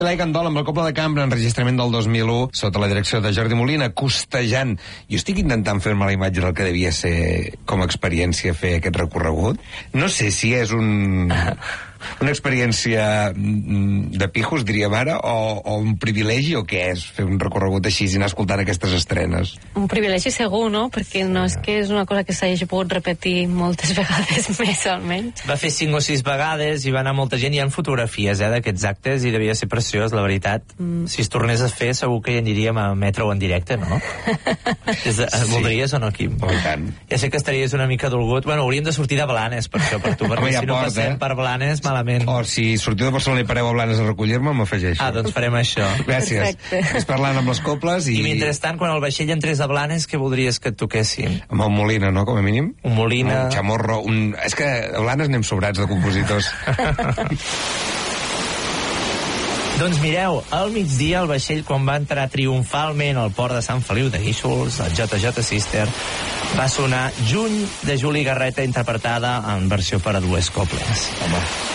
Gandol amb la Cobla de Cambra, enregistrament del 2001, sota la direcció de Jordi Molina, costejant. Jo estic intentant fer-me la imatge del que devia ser com a experiència fer aquest recorregut. No sé si és una experiència de pijos, diríem ara, o un privilegi, o què és fer un recorregut així i anar escoltant aquestes estrenes? Un privilegi segur, no? Perquè no és que és una cosa que s'hagi pogut repetir moltes vegades més almenys. Va fer 5 o 6 vegades i va anar molta gent. Hi ha fotografies d'aquests actes i devia ser preciós, la veritat. Si es tornés a fer, segur que hi aniríem a emetre o en directe, no? Voldries o no, Quim? Oh, tant. Ja sé que estaries una mica dolgut. Bueno, hauríem de sortir de Blanes, per això, per tu, perquè Home, si no passem per Blanes, malament. O si sortiu de Barcelona i pareu a Blanes a recollir-me, m'afegeixo. Doncs farem això. Gràcies. Perfecte. Parlant amb les coples i... I mentrestant, quan el vaixell entrés a Blanes, què voldries que et toquessin? Amb el Molina, no?, com a mínim. Un Molina... Un Chamorro, És que a Blanes anem sobrats de compositors. Doncs mireu, al migdia el vaixell, quan va entrar triomfalment al port de Sant Feliu de Guíxols, el JJ Sister, va sonar Juny de Juli Garreta, interpretada en versió per a dues coples. Home.